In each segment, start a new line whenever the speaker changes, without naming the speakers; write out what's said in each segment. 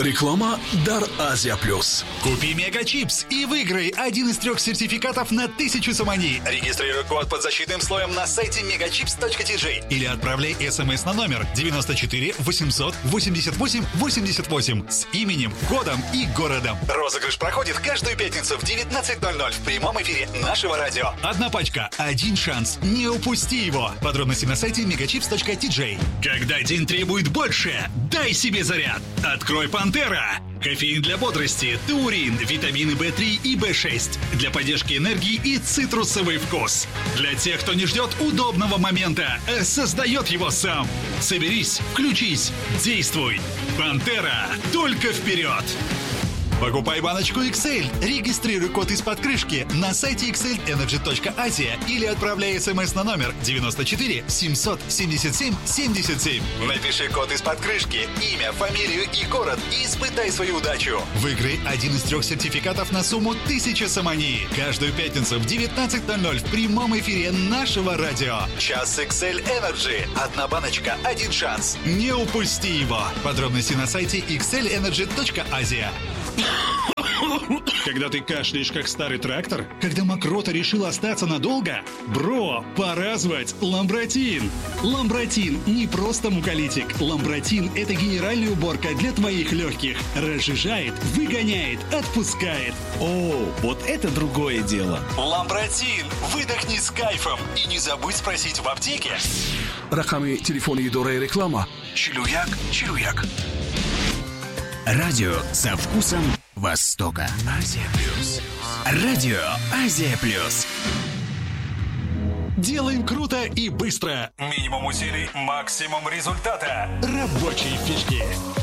Реклама «Дар Азия Плюс».
Купи мегачипс и выиграй один из 3 сертификатов на 1000 самани. Регистрируй код под защитным слоем на сайте megachips.tj или отправляй смс на номер 94 800 88 88 с именем, кодом и городом. Розыгрыш проходит каждую пятницу в 19:00 в прямом эфире нашего радио. Одна пачка, один шанс. Не упусти его. Подробности на сайте megachips.tj. Когда день требует больше, дай себе заряд. Открой «Пантера». Кофеин для бодрости, таурин, витамины В3 и В6. Для поддержки энергии и цитрусовый вкус. Для тех, кто не ждет удобного момента, создает его сам. Соберись, включись, действуй. «Пантера». Только вперед! Покупай баночку XL, регистрируй код из-под крышки на сайте xlenergy.asia или отправляй смс на номер 94 777 77. Напиши код из-под крышки, имя, фамилию и город и испытай свою удачу. Выиграй один из 3 сертификатов на сумму 1000 самани. Каждую пятницу в 19:00 в прямом эфире нашего радио. Час XL Energy. Одна баночка, один шанс. Не упусти его. Подробности на сайте xlenergy.asia. Когда ты кашляешь, как старый трактор? Когда мокрота решила остаться надолго? Бро, пора звать Ламбротин. Ламбротин не просто муколитик. Ламбротин – это генеральная уборка для твоих легких. Разжижает, выгоняет, отпускает.
О, вот это другое дело.
Ламбротин. Выдохни с кайфом. И не забудь спросить в аптеке.
Рахами телефоны идорая реклама. Чилуяк, чилуяк.
Радио со вкусом Востока. Азия Плюс. Радио Азия Плюс.
Делаем круто и быстро. Минимум усилий, максимум результата. Рабочие фишки.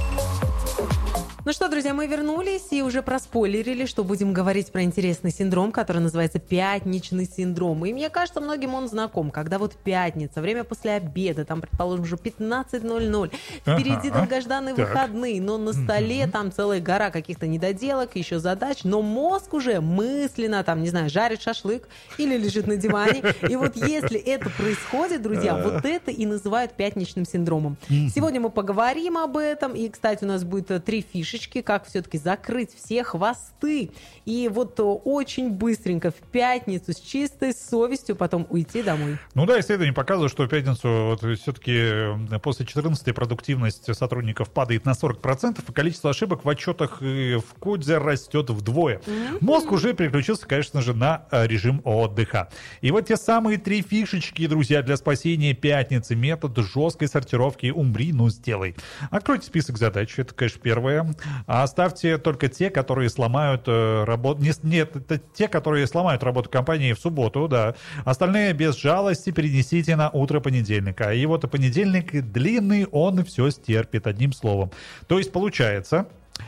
Ну что, друзья, мы вернулись и уже проспойлерили, что будем говорить про интересный синдром, который называется пятничный синдром. И мне кажется, многим он знаком, когда вот пятница, время после обеда, там, предположим, уже 15:00, впереди долгожданные выходные, но на столе там целая гора каких-то недоделок, еще задач, но мозг уже мысленно, там, не знаю, жарит шашлык или лежит на диване. И вот если это происходит, друзья, вот это и называют пятничным синдромом. Сегодня мы поговорим об этом, и, кстати, у нас будет 3 фишечки, как все-таки закрыть все хвосты. И вот очень быстренько в пятницу с чистой совестью потом уйти домой.
Ну да, исследования показывают, что в пятницу вот все-таки после 14-й продуктивность сотрудников падает на 40%, и количество ошибок в отчетах и в коде растет вдвое. Мозг уже переключился, конечно же, на режим отдыха. И вот те самые 3 фишечки, друзья, для спасения пятницы. Метод жесткой сортировки «Умри, ну сделай». Откройте список задач, это, конечно, первое. Оставьте только те, которые сломают работу. Нет, это те, которые сломают работу компании в субботу, да. Остальные без жалости перенесите на утро понедельника. И вот понедельник длинный, он все стерпит, одним словом. То есть получается...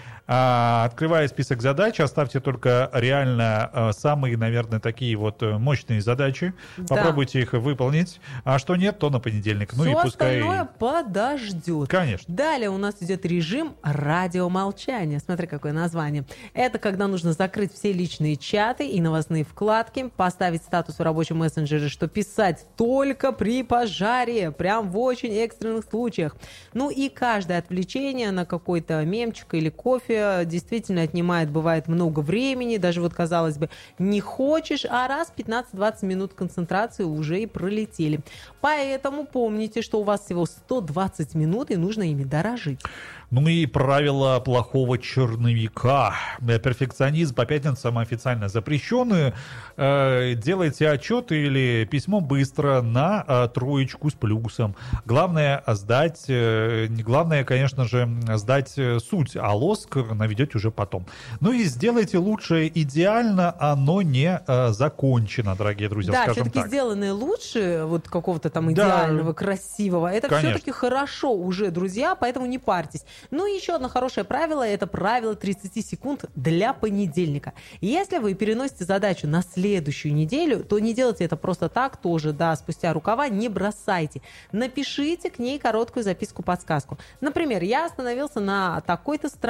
Открывая список задач, оставьте только реально самые, наверное, такие вот мощные задачи. Да. Попробуйте их выполнить. А что нет, то на понедельник.
Все, ну и пускай остальное подождет.
Конечно.
Далее у нас идет режим радиомолчания. Смотри, какое название. Это когда нужно закрыть все личные чаты и новостные вкладки, поставить статус в рабочем мессенджере, что писать только при пожаре, прям в очень экстренных случаях. Ну и каждое отвлечение на какой-то мемчик или кофе действительно отнимает, бывает, много времени, даже вот, казалось бы, не хочешь, а раз 15-20 минут концентрации уже и пролетели. Поэтому помните, что у вас всего 120 минут, и нужно ими дорожить.
Ну и правила плохого черновика. Перфекционизм по пятницам официально запрещен. Делайте отчет или письмо быстро на 3 с плюсом. Главное сдать, главное, конечно же, сдать суть, а лоск наведете уже потом. Ну и сделайте лучше идеально, оно не закончено, дорогие друзья,
да,
скажем так.
Да, все-таки сделанное лучше, вот какого-то там идеального, да, красивого, это все-таки хорошо уже, друзья, поэтому не парьтесь. Ну и еще одно хорошее правило, это правило 30 секунд для понедельника. Если вы переносите задачу на следующую неделю, то не делайте это просто так тоже, да, спустя рукава, не бросайте. Напишите к ней короткую записку-подсказку. Например, я остановился на такой-то странице,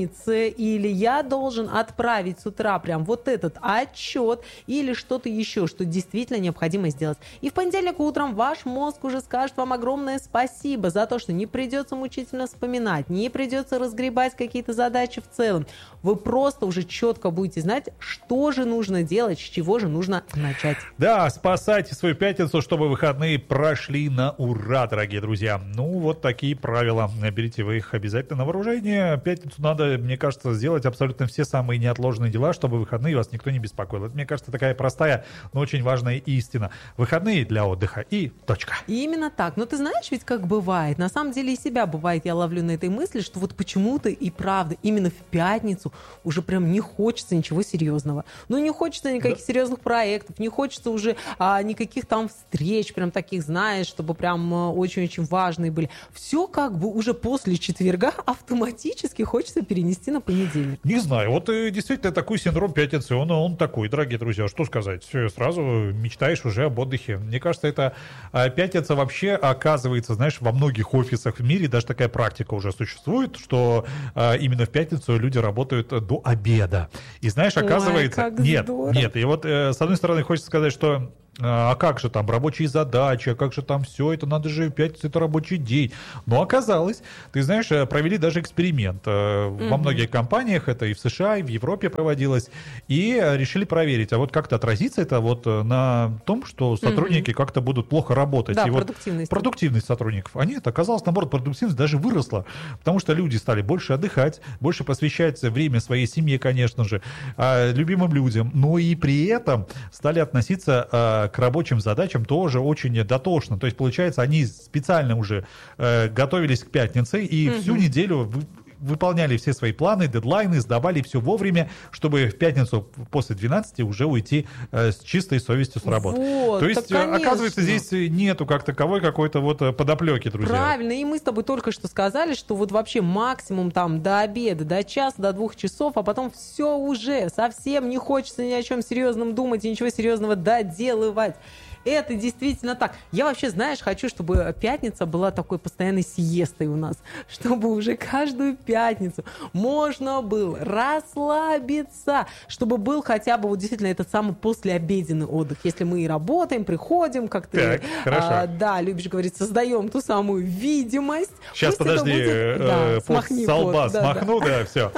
пятнице, или я должен отправить с утра прям вот этот отчет, или что-то еще, что действительно необходимо сделать. И в понедельник утром ваш мозг уже скажет вам огромное спасибо за то, что не придется мучительно вспоминать, не придется разгребать какие-то задачи в целом. Вы просто уже четко будете знать, что же нужно делать, с чего же нужно начать.
Да, спасайте свою пятницу, чтобы выходные прошли на ура, дорогие друзья. Ну, вот такие правила. Берите вы их обязательно на вооружение. Пятницу надо, мне кажется, сделать абсолютно все самые неотложные дела, чтобы в выходные вас никто не беспокоил. Это, мне кажется, такая простая, но очень важная истина. Выходные для отдыха и точка.
И именно так. Но ты знаешь, ведь как бывает, на самом деле и себя бывает, я ловлю на этой мысли, что вот почему-то и правда именно в пятницу уже прям не хочется ничего серьезного. Ну, не хочется никаких серьезных проектов, не хочется уже никаких там встреч, прям таких, знаешь, чтобы прям очень-очень важные были. Все как бы уже после четверга автоматически хочется перенести на понедельник.
Не знаю, вот действительно такой синдром пятницы, он такой, дорогие друзья, что сказать, сразу мечтаешь уже об отдыхе. Мне кажется, это пятница вообще оказывается, знаешь, во многих офисах в мире даже такая практика уже существует, что именно в пятницу люди работают до обеда. И знаешь, оказывается... Нет, и вот с одной стороны хочется сказать, что а как же там рабочие задачи, а как же там все это, надо же, пятница это рабочий день. Но оказалось, ты знаешь, провели даже эксперимент. Во многих компаниях, это и в США, и в Европе проводилось, и решили проверить, а вот как-то отразится это вот на том, что сотрудники как-то будут плохо работать.
Да,
и
продуктивность.
Вот продуктивность сотрудников. А нет, оказалось, наоборот, продуктивность даже выросла, потому что люди стали больше отдыхать, больше посвящать время своей семье, конечно же, любимым людям, но и при этом стали относиться к рабочим задачам тоже очень дотошно. То есть, получается, они специально уже готовились к пятнице и всю неделю выполняли все свои планы, дедлайны, сдавали все вовремя, чтобы в пятницу после 12 уже уйти с чистой совестью с работы.
Вот,
то есть, оказывается, здесь нету как таковой какой-то вот подоплеки, друзья.
Правильно, и мы с тобой только что сказали, что вот вообще максимум там до обеда, до часа, до 2 часов, а потом все уже, совсем не хочется ни о чем серьезном думать и ничего серьезного доделывать. Это действительно так. Я вообще, знаешь, хочу, чтобы пятница была такой постоянной сиестой у нас, чтобы уже каждую пятницу можно было расслабиться, чтобы был хотя бы вот действительно этот самый послеобеденный отдых. Если мы и работаем, приходим, как ты, да, любишь говорить, создаем ту самую видимость.
Сейчас, подожди, пост со лба смахну, да, все.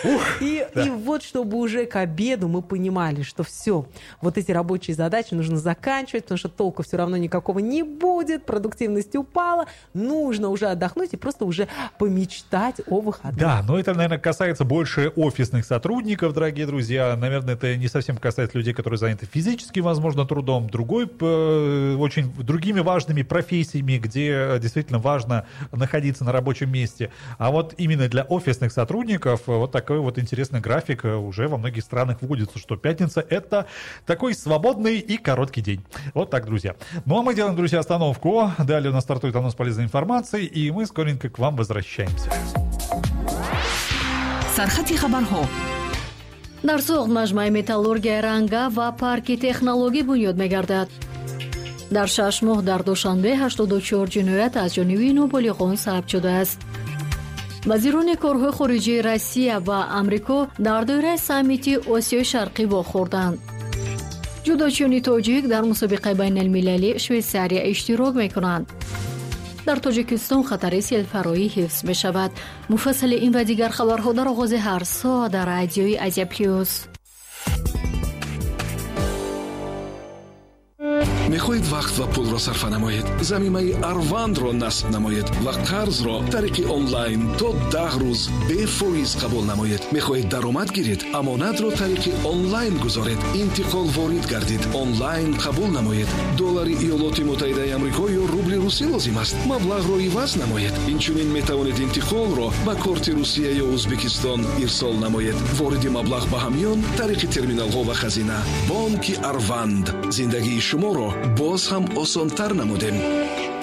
И вот, чтобы уже к обеду мы понимали, что все, вот эти рабочие задачи нужно заканчивать, потому что толку все равно никакого не будет, продуктивность упала, нужно уже отдохнуть и просто уже помечтать о выходных. Да,
но это, наверное, касается больше офисных сотрудников, дорогие друзья. Наверное, это не совсем касается людей, которые заняты физически, возможно, трудом, другими важными профессиями, где действительно важно находиться на рабочем месте. А вот именно для офисных сотрудников вот такой вот интересный график уже во многих странах вводится, что пятница — это такой свободный и короткий день. Вот так, друзья. Ну, а мы делаем, друзья, остановку. Далее у нас стартует анонс полезной информации, и мы скоренько к вам возвращаемся.
Сархати хабарҳо. дар суғ маҷмӯи металлургияи ранга ва парки технологӣ бунёд мегардад. дар 6 моҳ дар душанбе 84 ҷиноят аз ҷониби ноболиғон сабт шудааст. вазирони корҳои хориҷии Россия ва Амрико дар доираи саммити Осиёи Шарқӣ вохӯрданд. ҷудочиёни тоҷик дар мусобиқаи байналмилалии Швейтсария иштирок мекунанд. дар тоҷикистон хатари селфароӣ ҳифз мешавад. муфассали ин ва дигар хабарҳо дар оғози ҳар соат дар радиои Азия Плюс.
мехоҳед вақт ва пулро сарфа намоед, замимаи Арвандро насб намоед ва қарзро тариқи онлайн то 10 рӯз бефоиз қабул намоед. мехоҳед даромад гиред, амонатро тариқи онлайн гузоред, интиқол ворид гардид, онлайн қабул намоед. доллари Иёлоти Муттаҳидаи Амрико ё рубли русӣ лозим аст. маблағро иваз намоед. инчунин метавонед интиқолро ба корти Русия ё Узбекистон ирсол намоед. вориди маблағ ба ҳамён тариқи терминалҳо ва хазина. бонки Арванд зиндагии шуморо боз ҳам осонтар намудем.